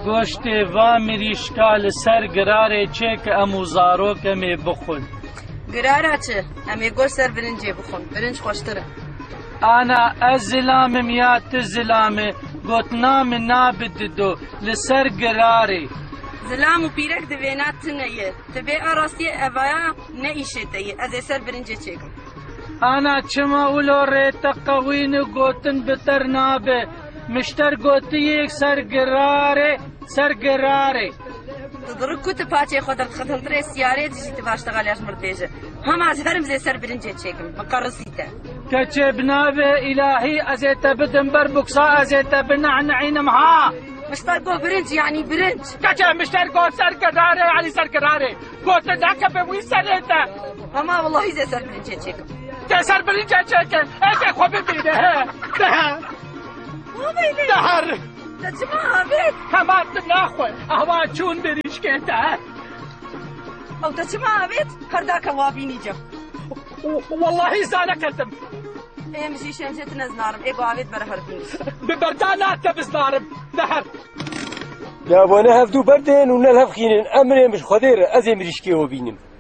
گۆشتێ وا مریشکا لەسەر گرارێ چێ کە ئەموو زارۆکەمێ بخۆن. گرارە چێ؟ ئەمێ گۆشت سەر برنجێ بخۆن، برنج خۆشترە. ئانا ئەس زلامم یا تو زلامێ گوتنا من نابددۆ لەسەر گرارێ. زلام و پیرەک دەوێنات تنەیە، دەبێ ئاڕاستیە ئەڤایە نەئیشێتەیە، ئەزێ سەر برنجێ چێکم. ئانا چما ولۆ ڕێتە قەوین و گوتن بتەر نابێ، مشتەر گوتیەک سەر گرارێ سەر گرارێ. دڕک کوتە پاچێ خۆ دەرخەتەنترێ سیارێ دژیتە باشتەغالیاش مردێژە. هەماز هەرم زێ سەر برنجێ چێکم، بەقەڕسیتە. کەچێ بنابێ ئیلاهی ئەزێتە بدم بەر بوکسا ئەزێتە بنەعنەعینم ها. مشتەر گۆ برنج یعنی برنج. کەچێ مشتەر گۆ سەر گرارێ علی سەر گرارێ. گۆتە داکە بێ وی سەرێتە. هەما وەڵڵاهی زێ سەر برنجێ چێکم. تێ سەر برنجێ چێکم. ئێکێ خۆ ببینێ هێ. دەهەر. دەچما ئاوێت. هەماتم ناخۆی ئەوا چوون بریشکێتە. ئەو دەچما ئاوێت هەرداکە وابینی جەم. واللهی زانەکەتم. ئێمەژی شەمجێت نەزنارم ئێ بۆ ئاوێت بەرە هەربین. ببەردا ناتە بزنارم. دەهەر. لا بۆنە هەفتوو بەردێن و نەل هەفخینن ئەمرێ مش خۆدێرە ئەزێ مریشکێوە بینم.